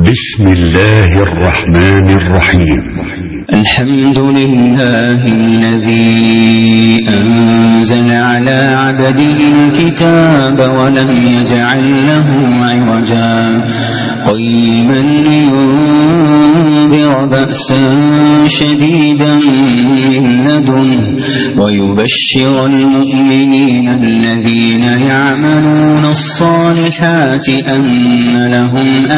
بسم الله الرحمن الرحيم. الحمد لله الذي أنزل على عبده الكتاب ولم يجعل له عوجا قيما لينذر بأسا شديدا من لدنه ويبشر المؤمنين الذين يعملون الصالحات أن لهم